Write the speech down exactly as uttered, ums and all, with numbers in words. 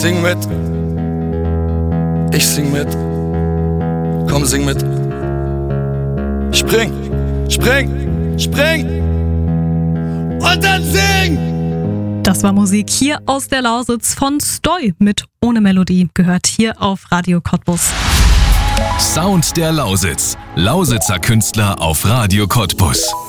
Sing mit. Ich sing mit. Komm, sing mit. Spring, spring, spring. Und dann sing! Das war Musik hier aus der Lausitz von Stoi mit Ohne Melodie, gehört hier auf Radio Cottbus. Sound der Lausitz. Lausitzer Künstler auf Radio Cottbus.